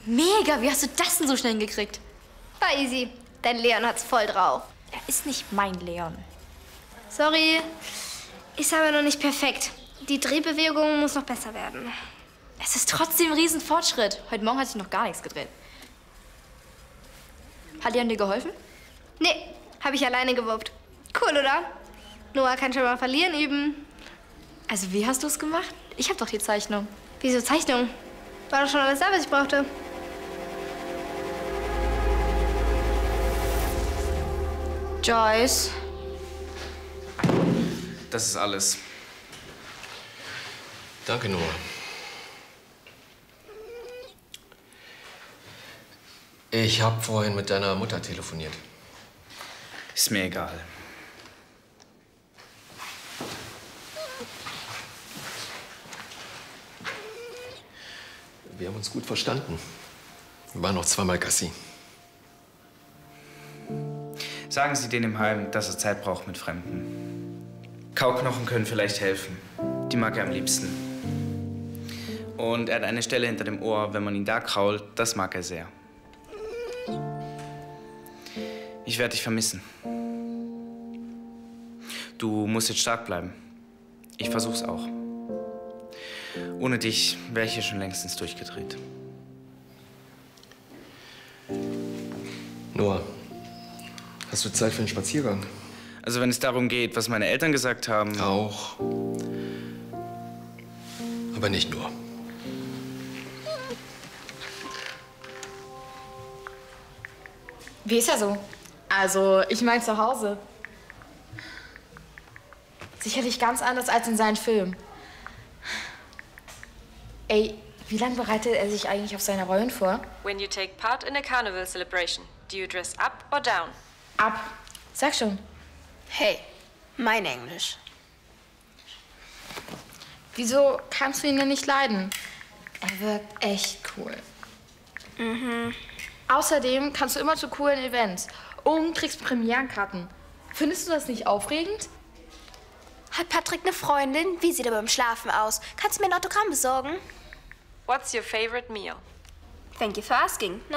Mega, wie hast du das denn so schnell hingekriegt? War easy. Dein Leon hat's voll drauf. Er ist nicht mein Leon. Sorry, ist aber noch nicht perfekt. Die Drehbewegung muss noch besser werden. Es ist trotzdem ein Riesenfortschritt. Heute Morgen hatte ich noch gar nichts gedreht. Hat Leon dir geholfen? Nee, habe ich alleine gewuppt. Cool, oder? Noah kann schon mal verlieren üben. Also wie hast du es gemacht? Ich habe doch die Zeichnung. Wieso Zeichnung? War doch schon alles da, was ich brauchte. Joyce. Das ist alles. Danke, Noah. Ich habe vorhin mit deiner Mutter telefoniert. Ist mir egal. Wir haben uns gut verstanden. Wir waren noch zweimal Gassi. Sagen Sie denen im Heim, dass er Zeit braucht mit Fremden. Kauknochen können vielleicht helfen. Die mag er am liebsten. Und er hat eine Stelle hinter dem Ohr, wenn man ihn da krault, das mag er sehr. Ich werde dich vermissen. Du musst jetzt stark bleiben. Ich versuch's auch. Ohne dich wäre ich hier schon längstens durchgedreht. Noah, hast du Zeit für einen Spaziergang? Also wenn es darum geht, was meine Eltern gesagt haben... Auch. Aber nicht nur. Wie ist er so? Also, ich meine zu Hause. Sicherlich ganz anders als in seinen Filmen. Ey, wie lange bereitet er sich eigentlich auf seine Rollen vor? When you take part in a carnival celebration, do you dress up or down? Ab. Sag schon. Hey, mein Englisch. Wieso kannst du ihn denn nicht leiden? Er wirkt echt cool. Mhm. Außerdem kannst du immer zu coolen Events und kriegst Premierenkarten. Findest du das nicht aufregend? Hat Patrick eine Freundin? Wie sieht er beim Schlafen aus? Kannst du mir ein Autogramm besorgen? What's your favorite meal? Thank you for asking.